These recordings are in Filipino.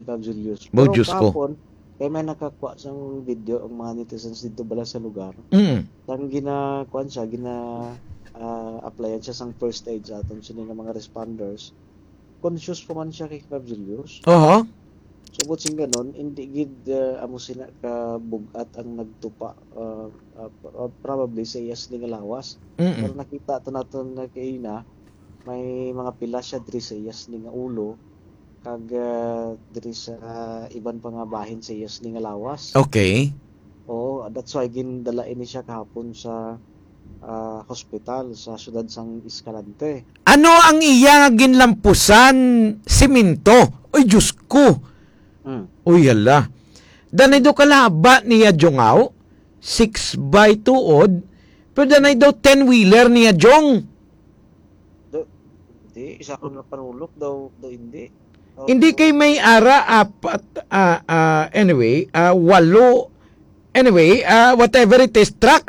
Bob Julius. Bo, Pero Diyos ko. kahapon, kaya may nakakuha siyang video ang mga netizens dito bala sa lugar. Ang applyan siya sang first aid sa aton sila ng mga responders. Conscious pa man siya kay Bob Julius. Subot sing ganon, hindi gid amo sila ka bugat ang nagtupa. Probably sa iyas ni nga lawas. Pero nakita to naton na kay na may mga pila siya diri sa iyas ni nga ulo kag diri sa iban pa nga bahin sa iyas ni nga lawas. Okay. That's why gindala ini siya kahapon sa hospital sa syudad sang Escalante. Ano ang iya nga ginlampusan? Simento. Oy, Diyos ko. Uy, hala. Danay daw kalaba niya Jongaw, 6x2 odd, pero danay daw 10-wheeler niya Jong. Hindi, isa ko na panulok daw hindi. Hindi kay may ara apat, anyway, 8, anyway, whatever it is, truck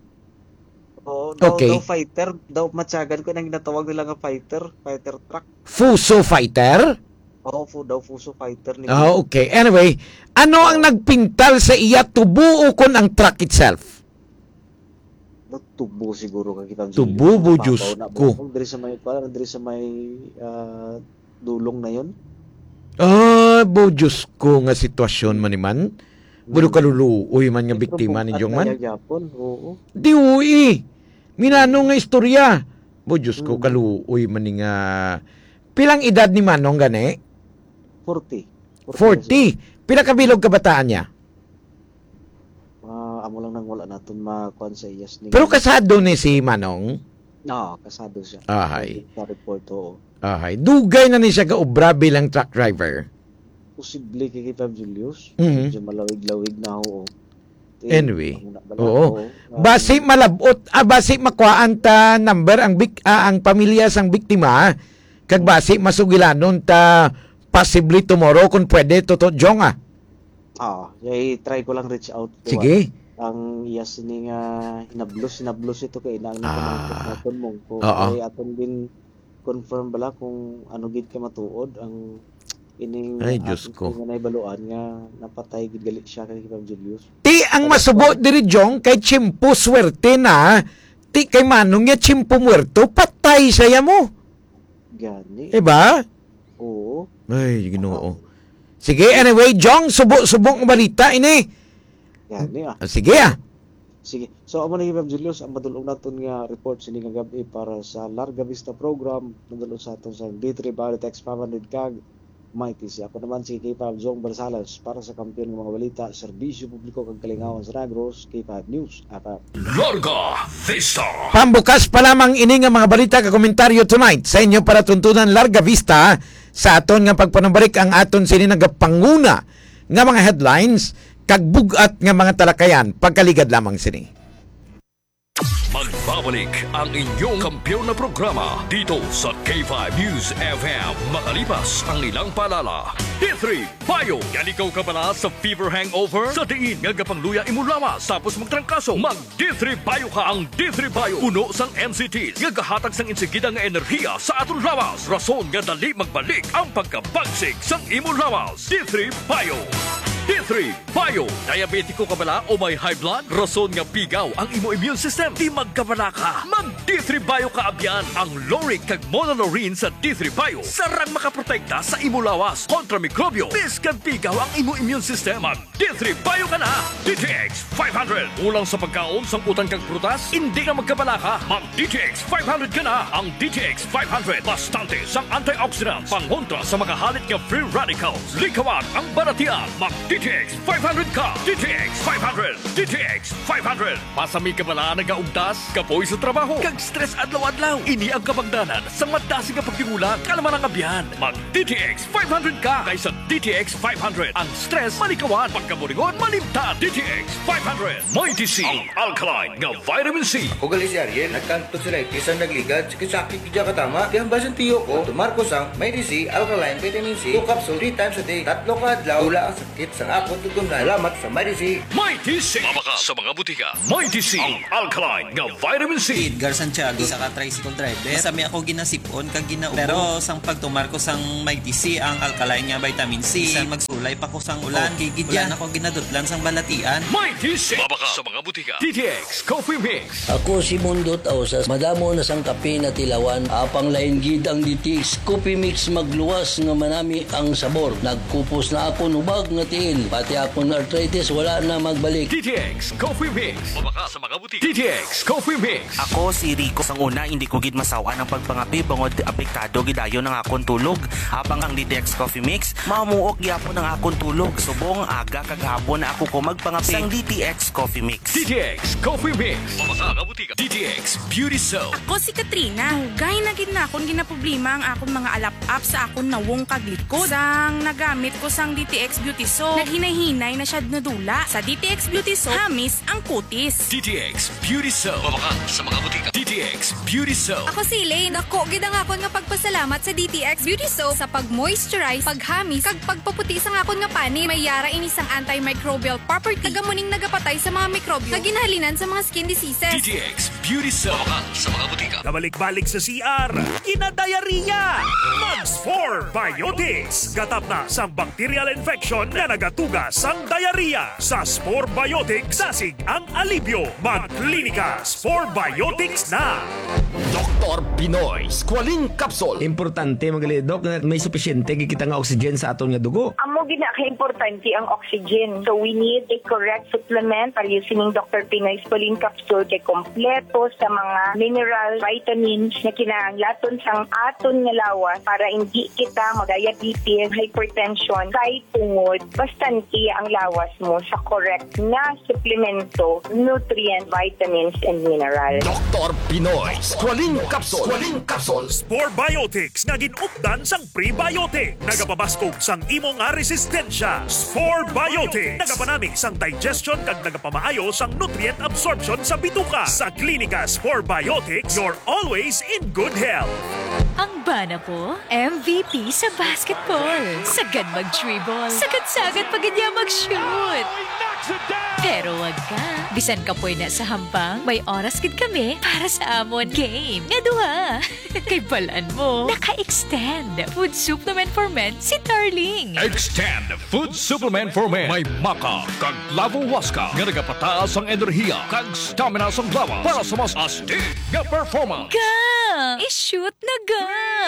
Okay. Daw fighter, daw matyagan ko nang ginatawag nila nga fighter truck. Fuso fighter? Fuso fighter ni. Okay. Anyway, ano ang nagpintal sa iya tubuo kon ang truck itself? Tubo siguro ka kita. Tubo bo Diyos ko. Diri sa may dulong na yon. Bo Diyos ko nga sitwasyon man man. Bulo kaluluoy man nga biktima ni Jong man. Di uwi. Minano nga istorya. Bo Diyos ko kaluoy man nga. Pilang edad ni Manong gani? 40. Pila kabilog kabataan niya? Amo lang nang wala naton makuan sa iyas ni. Pero kasado ni si Manong? Kasado siya. Sa report Dugay na ni siya kaobra bilang truck driver. Posible kay Bob Julius. Medyo malawig-lawig na ho. Anyway. Basi malabot, basi makuhaan ta number ang pamilya sang biktima, kag basi masugilanon ta possibly tomorrow kung pwede toto Jong try ko lang reach out ko. Sige. Ang iyas ni nga hinablos ito kay nang naton mo ko kay aton din confirm bala kung ano gid ka matuod ang ining Diyos ko. Nga naibaluan nga napatay gid gali siya kay Bob Julius. Ti ang masubo diri Jong kay Chimpo swerte na ti kay Manong nga Chimpo muerto patay saya mo. Gani. Diba? Oo. Ay, Ginoo. Sige, anyway, Jong, subok ang balita ini. Gani Sige Sige. So, amo na Bob Julius, ang madulong naton nga report sini nga gabi para sa Larga Vista program, nadulong sa aton sa D3 Balitex 500 kag Mighty. Ako naman si K5 Zong Barsalas para sa kampiyon ng mga balita, serbisyo publiko kag kalingawan sa Negros, K5 News. Larga Vista. Pambukas pa lamang ini nga mga balita ka komentaryo tonight sa inyo para tuntunan Larga Vista sa aton nga pagpanambalik ang aton sini nagapanguna nga mga headlines kag bugat nga mga talakayan pagkaligad lamang sini. Magbabalik ang inyong kampiyon na programa dito sa K5 News FM makalipas ang ilang paalala. D3 Bio. Yan ikaw ka pala sa fever hangover? Sa diin nga gapangluya imulawas tapos magtrangkaso. Mag D3 Bio ka. Ang D3 Bio puno sang NCTs nga gahatag sang insigida nga enerhiya sa atong lawas. Rason nga dali magbalik ang pagkabagsik sang imulawas. D3 Bio. D3 Bio. Diabetiko ka bala o may high blood? Rason nga pigaw ang imo immune system. Di magkabala ka. Mag D3 Bio ka abyan. Ang Loric kag Monolaurin sa D3 Bio sarang makaprotekta sa imo lawas kontra mikrobyo. Biskan pigaw ang imo immune system. Mag D3 Bio ka na. DTX 500. Ulang sa pagkaon sang utang kag prutas, hindi na magkabala ka. Mag DTX 500 ka na. Ang DTX 500 bastante sang antioxidants, pangontra sa mga halit nga free radicals. Likawan ang baratian. Mag DTX 500 ka. DTX 500. DTX 500. Pasami ka bala nagaugdas, kapoy sa trabaho, kag stress adlaw-adlaw. Ini ang kabangdanan sa madasi nga pagtingulan. Kalaman ang abyan. Mag DTX 500 ka. Kaysa DTX 500. Ang stress malikawan, pagkaburingon malimtan. DTX 500. May DC ang alkaline nga vitamin C. Ako gali si Ariel, nagkanto sila isang nagligad, sakit kidya katama. Di hambasan tiyo ko, tumarko sang may DC alkaline vitamin C. 2 capsule 3 times a day. 3 ka adlaw, wala ang sakit sa ang akong tutunan. Salamat sa Mighty C. Mighty C. Mabaka sa mga butika. Mighty C. Ang alkaline nga vitamin C. Edgar Santiago, isa ka tricycle driver. Sami ako ginasipon kag ginaubo. Pero sang pagtumar ko sang Mighty C, ang alkaline nga vitamin C. Bisan magsulay pa ko sang ulan. Gigidyan ako ginadutlan sang balatian. Mighty C. Mabaka sa mga butika. DTX Coffee Mix. Ako si Mundot Ausas, madamo na sang kape na tilawan, apang lain gid ang DTX Coffee Mix magluwas nga manami ang sabor. Nagkupos na ako nubag nga tiil, pati akong arthritis wala na magbalik. DTX Coffee Mix. Mabaka sa mga butika. DTX Coffee Mix. Ako si Rico. Sang una, hindi ko gid masawa ng pagpangapi bangod apektado gidayon ng akong tulog. Habang ang DTX Coffee Mix, mamuok gyapon ng akong tulog. Subong aga kaghapon na ako ko magpangapi sang DTX Coffee Mix. DTX Coffee Mix. Mabaka sa butika. DTX Beauty Soap. Ako si Katrina. Dugay na gid na akong ginaproblema ang akong mga alap-up sa akong nawong kaglikod. Sang nagamit ko sang DTX Beauty Soap, naghinay-hinay na siya nadula. Sa DTX Beauty Soap, hamis ang kutis. DTX Beauty Soap. Mabaka sa mga butika. DTX Beauty Soap. Ako si Elaine. Dako gid ang akon nga pagpasalamat sa DTX Beauty Soap sa pag-moisturize, paghamis, kag pagpaputi sa akon nga pani. May yara ini sang antimicrobial property. Tagamuning nagapatay sa mga mikrobyo kag ginahalinan sa mga skin diseases. DTX Beauty Soap. Mabaka sa mga butika. Kabalik-balik sa CR, kinadayariya. Mags 4 Biotics. Gatap na sa bacterial infection na nagatugas sang diarrhea. Sa Spore Biotics, sasig ang alibyo. Magklinika Spore Biotics na. Dr. Pinoy Squalene Capsule. Importante magali Dok na may sufisyente gikita nga oxygen sa aton nga dugo. Amo ginaka-importante ang oxygen. So we need a correct supplement para using Dr. Pinoy Squalene Capsule kay kompleto sa mga mineral, vitamins na kinahanglaton sang aton nga lawas para hindi kita mag-diabetes, hypertension, kay tungod. Bastante ang lawas mo sa correct na suplemento, nutrient, vitamins, and mineral. Dr. Pinoy Squalene Capsule. Squalene Capsule. Spore Biotics nga ginupdan sang prebiotic. Nagapabaskog sang imo nga resistensya. Spore Biotics. Nagapanami sang digestion kag nagapamaayo sang nutrient absorption sa bituka. Sa klinika Spore Biotics, you're always in good health. Ang bana po, MVP sa basketball. Sagad mag-dribble. Sagad-sagad pag niya mag-shoot. Pero wag ka. Bisan ka po na sa hambang, may oras gid kami para sa amon game. Nga duha. Kay balaan mo, naka-extend. Food supplement for men si Darling. Extend Food Supplement for Men. May maka kag lavo waska nga nagapataas ang enerhiya kag stamina sa lawas para sa mas astig nga performance. Ga! I-shoot na ga!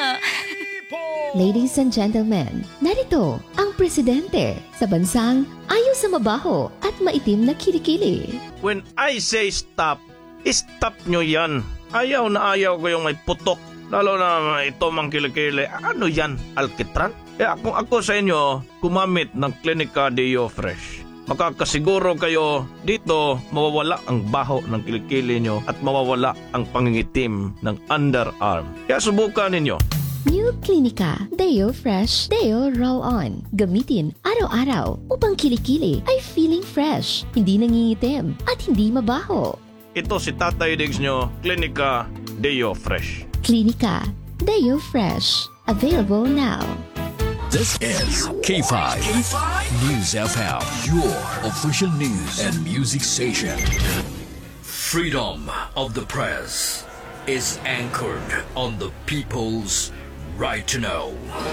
Ladies and gentlemen, narito ang presidente sa bansang ayaw sa mabaho at maitim na kilikili. When I say stop, stop nyo yan. Ayaw na ayaw ko yung may putok. Lalo na ito mang kilikili. Ano yan? Alkitran? Kaya kung ako sa inyo, kumamit ng Clinica Deo Fresh. Makakasiguro kayo dito mawawala ang baho ng kilikili nyo at mawawala ang pangingitim ng underarm. Kaya subukan ninyo. New Clinica Deo Fresh Deo Roll-On. Gamitin araw-araw upang kilikili ay feeling fresh, hindi nangingitim at hindi mabaho. Ito si Tatay Diggs nyo, Clinica Deo Fresh. Clinica Deo Fresh. Available now. This is K5 News FM, your official news and music station. Freedom of the press is anchored on the people's right to know.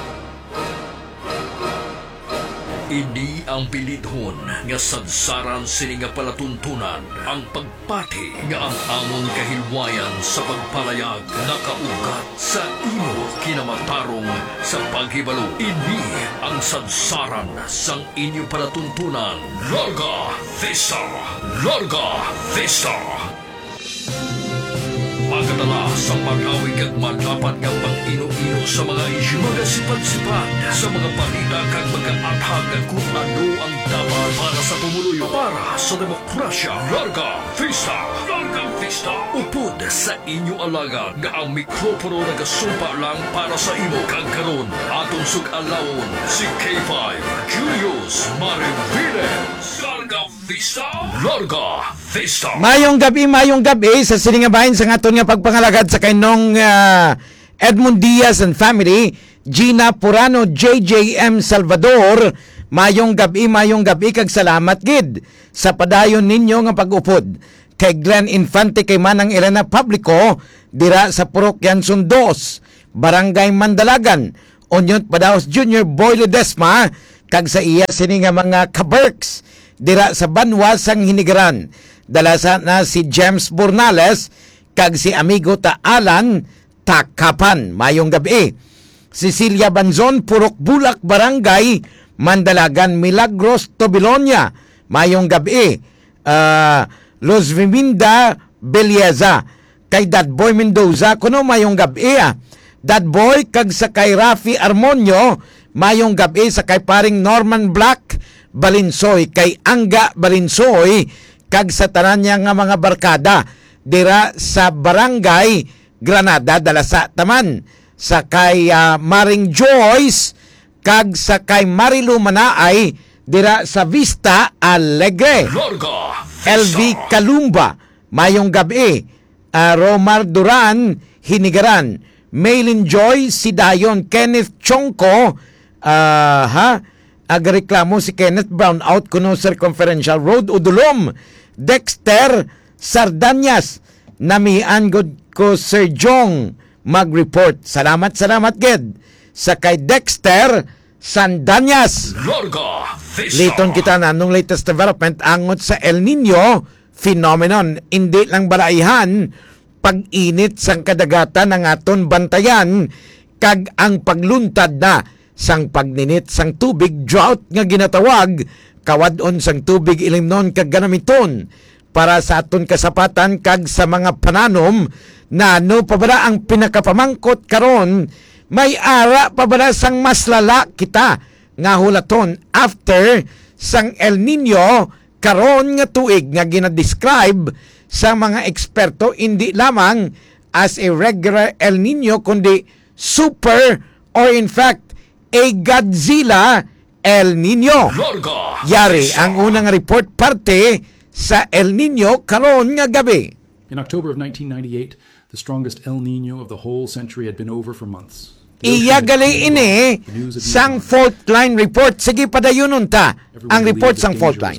Ini ang pilidhon nga sadsaran sini nga palatuntunan ang pagpati nga ang amon kahilwayan sa pagpalayag nakaugat sa imo kinamatarong sa paghibalo. Ini ang sadsaran sang inyo palatuntunan. Larga Vista! Larga Vista! Pagkatala sa pag-awig at malapat ng pang-ino-ino sa mga isyu, magasipat-sipat sa mga balita kag mag-aathag at kung ano ang dapat para sa pumuluyo, para sa demokrasya. Larga Vista! Larga Vista! Upod sa inyo alaga nga ang mikropono nagasumpa lang para sa imo. Kagkaroon atong sug-alawon si K5 Julius Mariviles. Larga Vista! Larga Vista! Mayong gabi sa siningabahin sa aton nga pagpangalagad sa kainong Edmund Diaz and family, Gina Purano, JJM Salvador, Mayong gabi kag salamat gid sa padayon ninyo nga pag-upod kay Glenn Infante kay Manang Elena Publico dira sa Parokyan Sundos, Barangay Mandalagan, Onyot Padaos Jr. Boy Ledesma kag sa iya sini nga mga kaberks dira sa Banwa sang Hinigaran. Dalasa na si James Bornales kag si amigo ta Alan Takapan. Mayong gabi. Cecilia Banzon, Purok Bulak, Barangay Mandalagan, Milagros, Tobilonia. Mayong gabi. Los Viminda, Belieza. Kay Dadboy Mendoza, kuno mayong gabi. Dadboy, kag sa kay Rafi Armonio, mayong gabi sa kay paring Norman Black Balinsoy, kay Angga Balinsoy, kag sa tanan niya nga mga barkada dira sa Barangay Granada, Dalasa taman sa kay Maring Joyce kag sa kay Marilu Manaay dira sa Vista Alegre. LV Kalumba, mayong gabi. Romar Duran, Hinigaran. Maylin Joy, Sidayon. Kenneth Chongko, agreklamo si Kenneth Brown out kuno Circumferential Road, Udulom. Dexter Sardanyas, namian god ko Sir Jong mag-report. Salamat ged sa kay Dexter Sandanyas. Liton kita na nung latest development angot sa El Nino phenomenon. Hindi lang baraihan pag-init sang kadagatan ng aton bantayan kag ang pagluntad na sang pagninit sang tubig, drought nga ginatawag, kawadon sang tubig ilimnon kag ganamiton para sa aton kasapatan kag sa mga pananom na ano pa ba ang pinakapamangkot karon, may ara pa ba sang mas lala kita nga hulaton after sang El Nino karon nga tuig nga ginadescribe sa mga eksperto hindi lamang as a regular El Nino kundi super or in fact a Godzilla El Nino. Yari ang unang report parte sa El Nino karon nga gabi. In October of 1998, the strongest El Nino of the whole century had been over for months. Iyagali ini sang fault line report. Sige padayunon ta ang report sang fault line.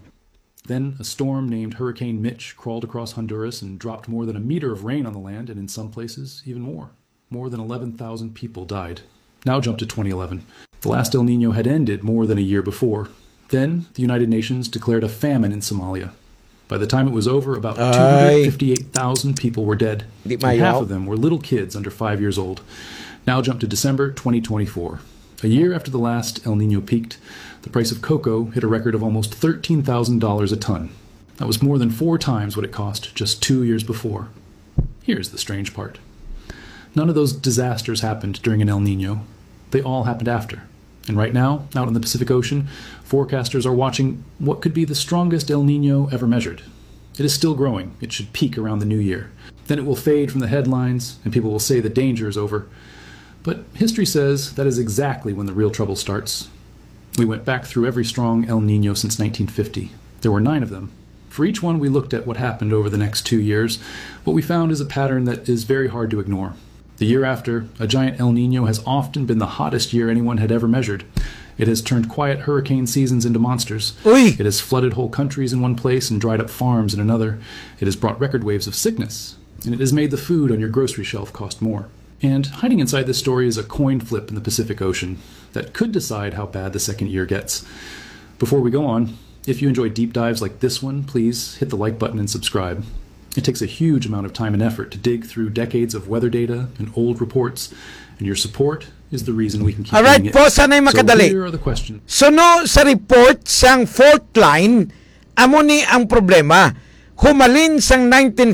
Then a storm named Hurricane Mitch crawled across Honduras and dropped more than a meter of rain on the land, and in some places even more. More than 11,000 people died. Now jump to 2011. The last El Nino had ended more than a year before. Then the United Nations declared a famine in Somalia. By the time it was over, about 258,000 people were dead. And half of them were little kids under 5 years old. Now jump to December 2024. A year after the last El Nino peaked, the price of cocoa hit a record of almost $13,000 a ton. That was more than 4 times what it cost just 2 years before. Here's the strange part. None of those disasters happened during an El Nino. They all happened after. And right now, out in the Pacific Ocean, forecasters are watching what could be the strongest El Nino ever measured. It is still growing. It should peak around the new year. Then it will fade from the headlines, and people will say the danger is over. But history says that is exactly when the real trouble starts. We went back through every strong El Nino since 1950. There were 9 of them. For each one, we looked at what happened over the next 2 years. What we found is a pattern that is very hard to ignore. The year after, a giant El Nino has often been the hottest year anyone had ever measured. It has turned quiet hurricane seasons into monsters. It has flooded whole countries in one place and dried up farms in another. It has brought record waves of sickness. And it has made the food on your grocery shelf cost more. And hiding inside this story is a coin flip in the Pacific Ocean that could decide how bad the second year gets. Before we go on, if you enjoy deep dives like this one, please hit the like button and subscribe. It takes a huge amount of time and effort to dig through decades of weather data and old reports, and your support is the reason we can keep doing it. Po, sana'y makadali. So here are the questions. So no, sa report sang fault line, amo ni ang problema. Humalin sang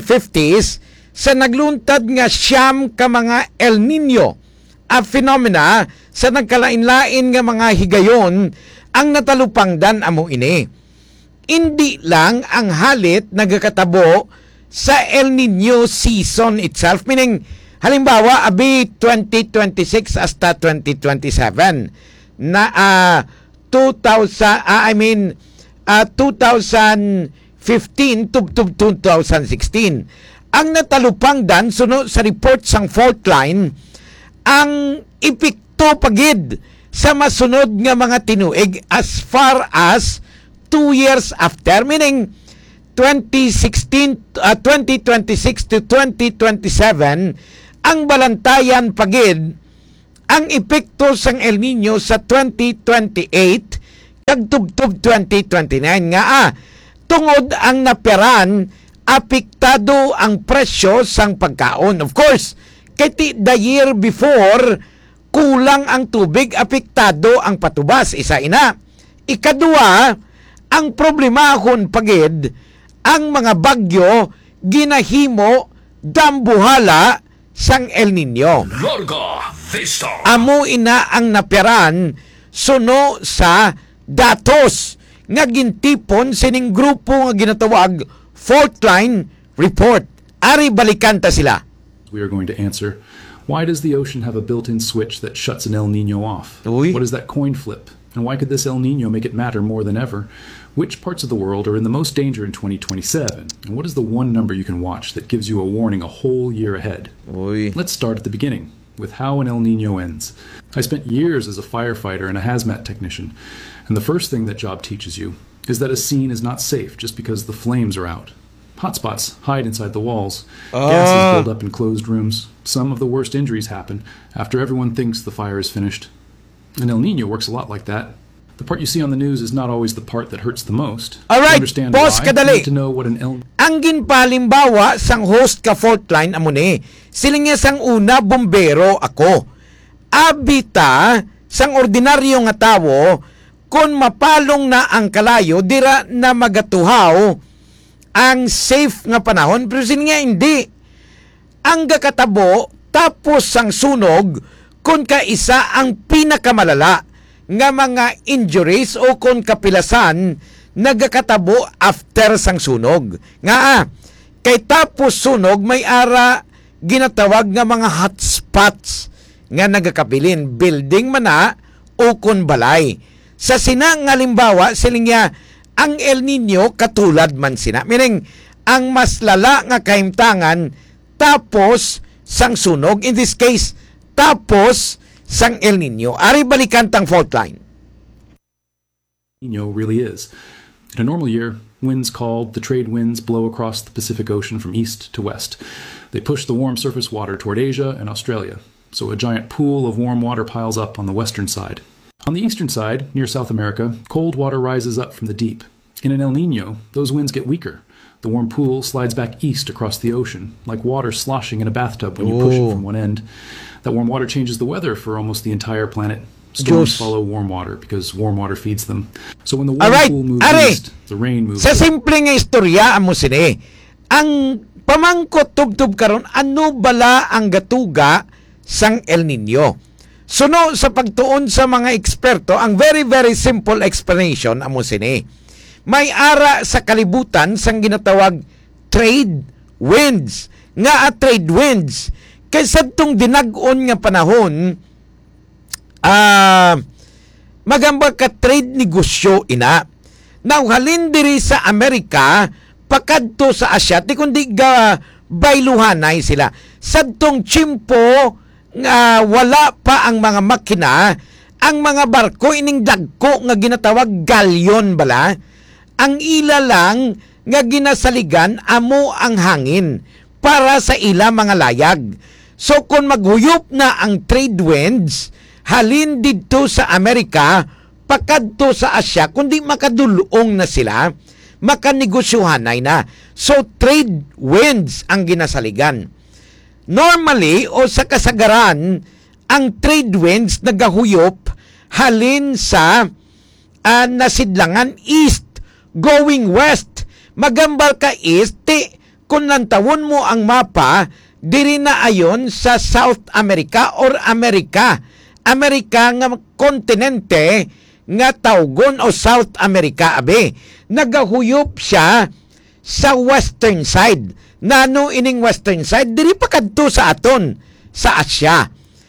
1950s sa nagluntad nga siyam ka mga El Nino, a phenomena sa nagkalain-lain nga mga higayon ang natalupangdan amo ini. Hindi lang ang halit nagakatabo sa El Nino season itself, meaning halimbawa abi 2026 hasta 2027 na 2015 to 2016 ang natalupangdan suno sa report sang fault line ang epekto pagid sa masunod nga mga tinuig as far as 2 years after, meaning 2026 to 2027 ang balantayan pagid ang epekto sang El Nino sa 2028 kag tubtob 2029 nga tungod ang naperan apektado ang presyo sang pagkaon. Of course, kay the year before kulang ang tubig, apektado ang patubas, isa ina. Ikadua, ang problema kon pagid ang mga bagyo ginahimo dambuhala sang El Nino. Larga Vista. Amo ina ang naperan suno sa datos nga gintipon sining grupo nga ginatawag Fault Line Report. Ari balikan ta sila. We are going to answer, why does the ocean have a built-in switch that shuts an El Nino off? What is that coin flip? And why could this El Nino make it matter more than ever? Which parts of the world are in the most danger in 2027? And what is the one number you can watch that gives you a warning a whole year ahead? Let's start at the beginning, with how an El Nino ends. I spent years as a firefighter and a hazmat technician, and the first thing that job teaches you is that a scene is not safe just because the flames are out. Hotspots hide inside the walls. Gases build up in closed rooms. Some of the worst injuries happen after everyone thinks the fire is finished. An El Nino works a lot like that. The part you see on the news is not always the part that hurts the most. Alright, understand pause why, kadali. you need to know what an El Ang ginpalimbawa sang host ka fault line amo ni. Siling nga sang una bombero ako. Abita sang ordinaryo nga tawo kon mapalong na ang kalayo dira na magatuhaw ang safe nga panahon, pero siling nga hindi. Ang gakatabo tapos sang sunog kon kaisa ang pinakamalala nga mga injuries o kon kapilasan nagakatabo after sang sunog. Nga kay tapos sunog may ara ginatawag nga mga hotspots nga nagakabilin, building mana o kon balay. Sa sina nga limbawa siling nga ang El Nino katulad man sina, meaning ang mas lala nga kahimtangan tapos sang sunog, in this case tapos sang El Nino. Ari balikan tang fault line. Nino really is. In a normal year, winds called the trade winds blow across the Pacific Ocean from east to west. They push the warm surface water toward Asia and Australia, so a giant pool of warm water piles up on the western side. On the eastern side, near South America, cold water rises up from the deep. In an El Nino, those winds get weaker. The warm pool slides back east across the ocean, like water sloshing in a bathtub when you push it from one end. That warm water changes the weather for almost the entire planet. Storms follow warm water because warm water feeds them. So when the warm pool moves east, the rain moves sa simple nga istorya amo sini. Ang pamangkot tubtub karon, ano bala ang gatuga sang El Nino? Suno sa pagtuon sa mga eksperto, ang very very simple explanation amo sini. May ara sa kalibutan sang ginatawag trade winds. Nga trade winds kay sadtong dinag-on nga panahon magamba ka trade negosyo ina. Now halin diri sa Amerika pakadto sa Asia ti kundi ga bayluhanay sila. Sadtong tiyempo nga wala pa ang mga makina, ang mga barko ining dagko nga ginatawag galyon bala, ang ila lang nga ginasaligan amo ang hangin para sa ila mga layag. So kung maghuyop na ang trade winds halin didto sa Amerika pakadto sa Asia, kundi makadulong na sila, makanegosyohanay na. So trade winds ang ginasaligan. Normally o sa kasagaran, ang trade winds nagahuyop halin sa nasidlangan east going west. Magambal ka east, kung nantawon mo ang mapa, diri na ayon sa South America or America. Amerika nga kontinente nga tawgon o South America abe. Nagahuyop siya sa western side. Nano ining western side, diri pa kadto sa aton sa Asia.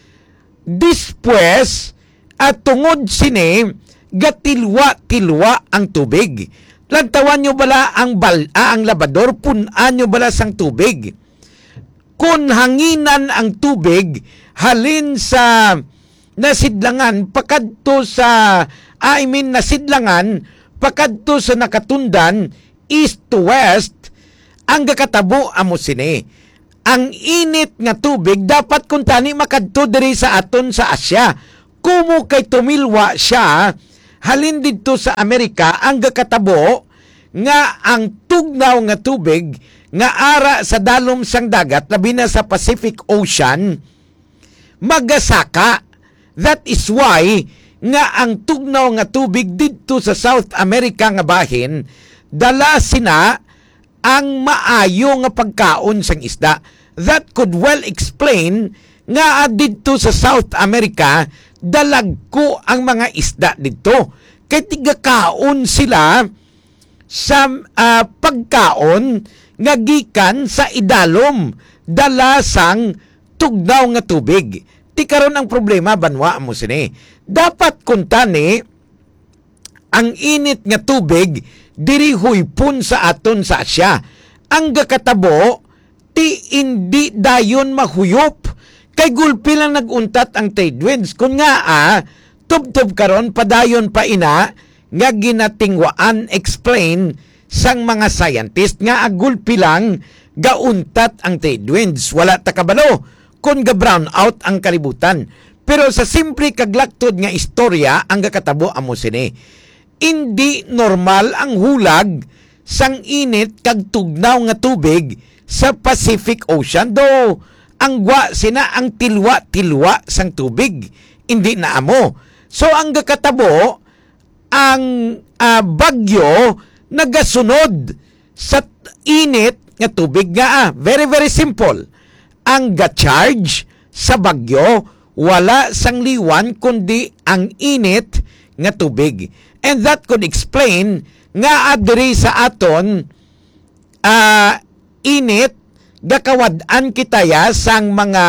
Dispwes at tungod sini gatilwa-tilwa ang tubig. Lantawan nyo bala ang ang labador, punan nyo bala sang tubig. Kung hanginan ang tubig halin sa nasidlangan pakadto sa nasidlangan pakadto sa nakatundan east to west ang gakatabo amo sini. Ang init nga tubig dapat kuntani makadto diri sa aton sa Asya. Kumo kay tumilwa siya halin didto sa Amerika ang gakatabo nga ang tugnaw nga tubig nga ara sa dalom sang dagat labi na sa Pacific Ocean magasaka. That is why nga ang tugnaw nga tubig didto sa South America nga bahin dala sina ang maayo nga pagkaon sang isda. That could well explain nga didto sa South America dalagko ang mga isda didto kay tigakaon sila sa pagkaon nga gikan sa idalom dala sang tugnaw nga tubig. Ti karon ang problema banwa mo sini. Dapat kuntani ang init nga tubig diri huypon sa aton sa Asya. Ang gakatabo ti indi dayon mahuyop kay gulpi lang naguntat ang trade winds. Kun nga tubtob karon padayon pa ina nga ginatingwaan explain sang mga scientist nga agulpi lang gauntat ang trade winds. Wala ta kabalo kung ga-brown out ang kalibutan. Pero sa simple kaglaktod nga istorya ang gakatabo amo sini. Hindi normal ang hulag sang init kag tugnaw nga tubig sa Pacific Ocean. Do ang gwa sina ang tilwa-tilwa sang tubig. Hindi na amo. So ang gakatabo ang bagyo nagasunod sa init nga tubig nga. Very very simple. Ang ga-charge sa bagyo wala sang liwan kundi ang init nga tubig. And that could explain nga adiri sa aton init gakawad-an kitaya sang mga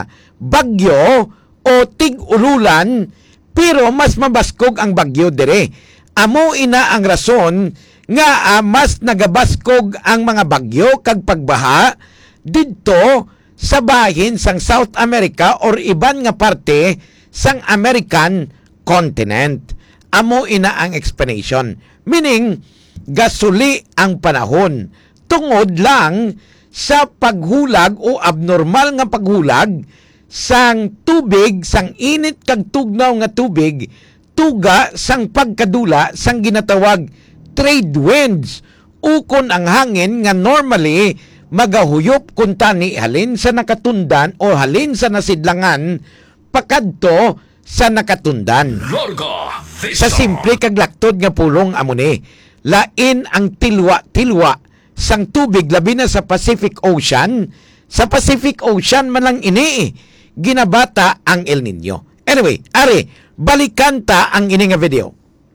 bagyo o tig-ululan pero mas mabaskog ang bagyo dire. Amo ina ang rason nga mas nagabaskog ang mga bagyo kag pagbaha didto sa bahin sang South America or iban nga parte sang American continent. Amo ina ang explanation. Meaning, gasuli ang panahon. Tungod lang sa paghulag o abnormal nga paghulag sang tubig, sang init kag tugnaw nga tubig, tuga sang pagkadula sang ginatawag trade winds. Ukon ang hangin nga normally magahuyop kuntani halin sa nakatundan o halin sa nasidlangan pakadto sa nakatundan. Sa simple kaglaktod nga pulong amo ni, lain ang tilwa-tilwa sang tubig labi na sa Pacific Ocean. Sa Pacific Ocean man lang ini ginabata ang El Nino. Anyway, ari, balikan ta ang ini nga video.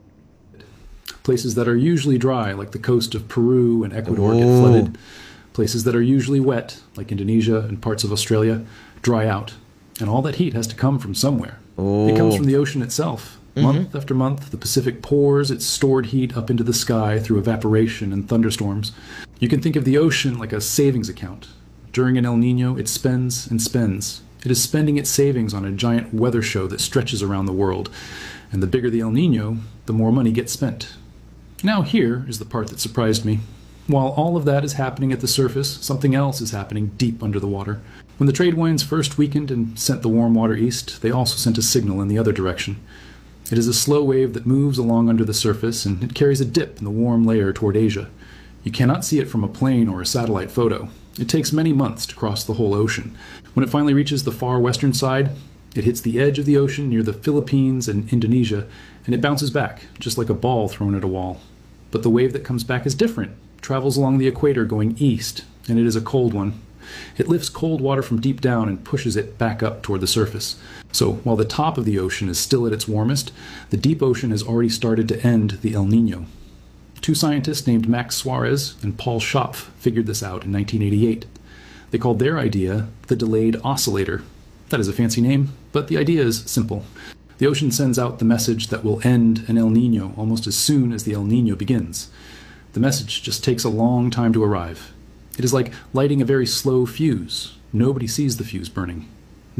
Places that are usually dry like the coast of Peru and Ecuador get flooded. Places that are usually wet, like Indonesia and parts of Australia, dry out. And all that heat has to come from somewhere. It comes from the ocean itself. Month after month, the Pacific pours its stored heat up into the sky through evaporation and thunderstorms. You can think of the ocean like a savings account. During an El Nino, it spends and spends. It is spending its savings on a giant weather show that stretches around the world. And the bigger the El Nino, the more money gets spent. Now here is the part that surprised me. While all of that is happening at the surface, something else is happening deep under the water. When the trade winds first weakened and sent the warm water east, they also sent a signal in the other direction. It is a slow wave that moves along under the surface, and it carries a dip in the warm layer toward Asia. You cannot see it from a plane or a satellite photo. It takes many months to cross the whole ocean. When it finally reaches the far western side, it hits the edge of the ocean near the Philippines and Indonesia, and it bounces back, just like a ball thrown at a wall. But the wave that comes back is different. Travels along the equator going east, and it is a cold one. It lifts cold water from deep down and pushes it back up toward the surface. So, while the top of the ocean is still at its warmest, the deep ocean has already started to end the El Nino. Two scientists named Max Suarez and Paul Schopf figured this out in 1988. They called their idea the delayed oscillator. That is a fancy name, but the idea is simple. The ocean sends out the message that will end an El Nino almost as soon as the El Nino begins. The message just takes a long time to arrive. It is like lighting a very slow fuse. Nobody sees the fuse burning.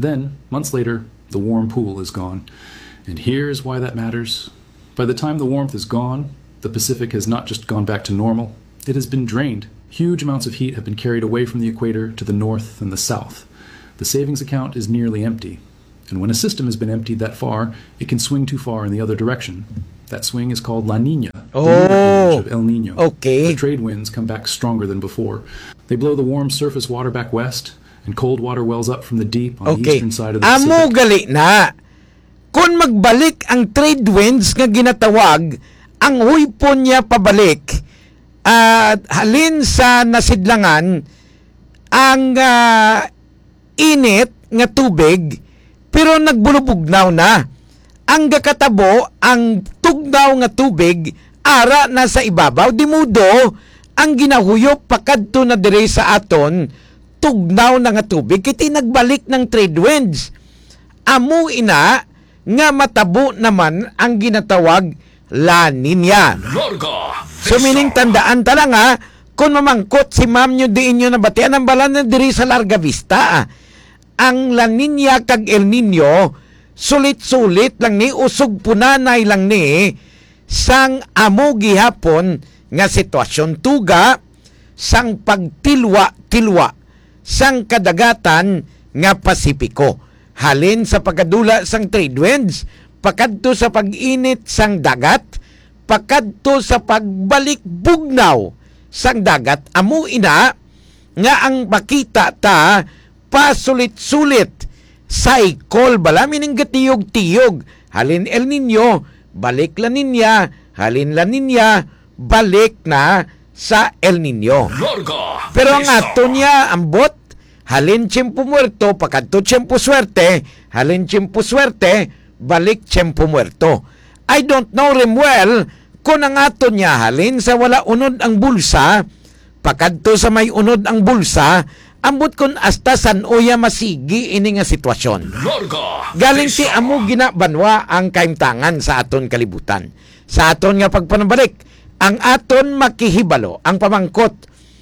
Then, months later, the warm pool is gone. And here's why that matters. By the time the warmth is gone, the Pacific has not just gone back to normal, it has been drained. Huge amounts of heat have been carried away from the equator to the north and the south. The savings account is nearly empty. And when a system has been emptied that far, it can swing too far in the other direction. That swing is called La Nina, the lunar of El Nino. Okay. The trade winds come back stronger than before. They blow the warm surface water back west, and cold water wells up from the deep on the eastern side of the Pacific. Amo gali na. Kung magbalik ang trade winds nga ginatawag, ang huypon niya pabalik, halin sa nasidlangan, ang init nga tubig, pero nagbulubugnaw na. Ang gakatabo, ang tugnaw nga tubig, ara na sa ibabaw. Di mudo, ang ginahuyop pakadto na dire sa aton, tugnaw na nga tubig, kiti nagbalik ng trade winds. Amo ina, nga matabo naman ang ginatawag La Nina. So meaning tandaan talaga, kung mamangkot si ma'am nyo diin nyo na batian ang balan na diri sa Larga Vista. Ang La Nina kag El Nino, sulit-sulit lang ni, usog punanay lang ni, sang amo gihapon nga sitwasyon tuga, sang pagtilwa-tilwa, sang kadagatan nga Pasipiko. Halin sa pagkadula sang trade winds, pakadto sa pag-init sang dagat, pakadto sa pagbalik bugnaw sang dagat. Amo ina nga ang makita ta pasulit-sulit cycle bala mining gatiyog-tiyog. Halin El Nino, balik La Nina, halin La Nina, balik na sa El Nino. Pero ang ato niya ambot, halin tiyempo muerto, pakadto tiyempo swerte, halin tiyempo swerte, balik tiyempo muerto. I don't know rin well kung ang ato niya halin sa wala unod ang bulsa, pakadto sa may unod ang bulsa, ambot kun hasta san oya masigi ini nga sitwasyon. Galing ti amo ginabanwa ang kaimtangan sa aton kalibutan. Sa aton nga pagpanabalik, ang aton makihibalo, ang pamangkot,